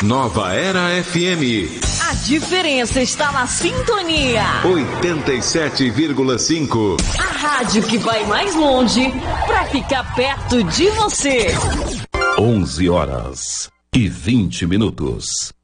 Nova Era FM. A diferença está na sintonia. 87,5. A rádio que vai mais longe para ficar perto de você. 11h20.